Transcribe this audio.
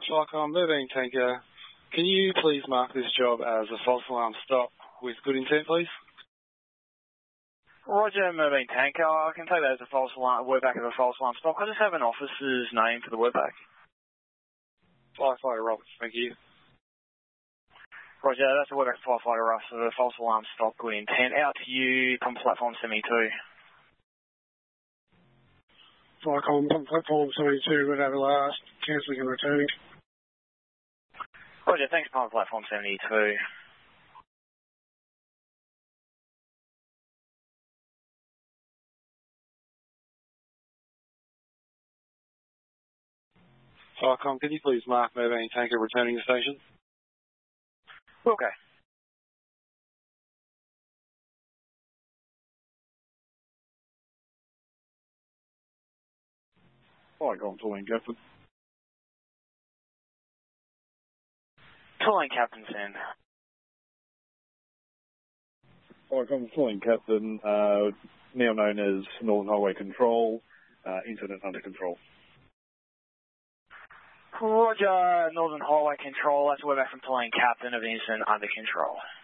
Flycom, moving tanker. Can you please mark this job as a false alarm stop with good intent, please? Roger, moving tanker. I can take that as a false alarm, wordback as a false alarm stop. I just have an officer's name for the wordback. Firefighter Roberts, thank you. Roger, that's a wordback firefighter Ross for the false alarm stop, good intent. Out to you from platform 72. Flycom, platform 72, Red Avalanche, cancelling and returning. Roger, thanks, platform 72. Flycom, can you please mark moving tanker returning to station? Okay. Flycom, Tulane Captain. Tulane Captain, send. Flycom, Tulane Captain, now known as Northern Highway Control, incident under control. Roger, Northern Highway Control, that's a wordback from Tulane Captain of incident under control.